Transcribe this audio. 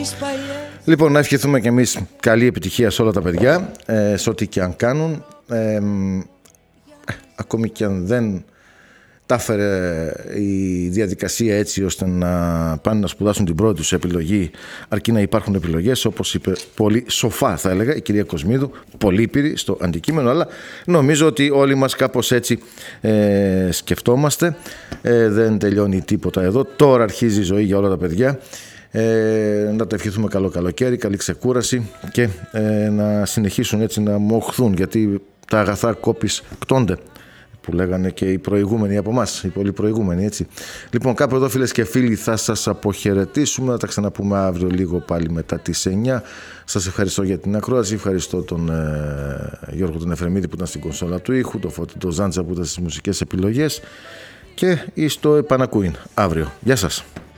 Λοιπόν, να ευχηθούμε κι εμείς καλή επιτυχία σε όλα τα παιδιά, σε ό,τι και αν κάνουν. Ακόμη και αν δεν τα έφερε η διαδικασία έτσι ώστε να πάνε να σπουδάσουν την πρώτη τους επιλογή, αρκεί να υπάρχουν επιλογές, όπως είπε πολύ σοφά θα έλεγα η κυρία Κοσμίδου, πολύπειρη στο αντικείμενο, αλλά νομίζω ότι όλοι μας κάπως έτσι σκεφτόμαστε. Δεν τελειώνει τίποτα εδώ, τώρα αρχίζει η ζωή για όλα τα παιδιά. Να τα ευχηθούμε καλό καλοκαίρι, καλή ξεκούραση και να συνεχίσουν έτσι να μοχθούν, γιατί τα αγαθά κόπης κτώνται, που λέγανε και οι προηγούμενοι από εμάς, οι πολύ προηγούμενοι, έτσι. Λοιπόν, κάπου εδώ, φίλες και φίλοι, θα σας αποχαιρετήσουμε. Θα τα ξαναπούμε αύριο λίγο πάλι μετά τις 9. Σας ευχαριστώ για την ακρόαση. Ευχαριστώ τον Γιώργο τον Εφρεμίδη που ήταν στην κονσόλα του ήχου, τον Φώτη τον Ζάντζα που ήταν στις μουσικές επιλογές, και στο επανακούειν αύριο. Γεια σας.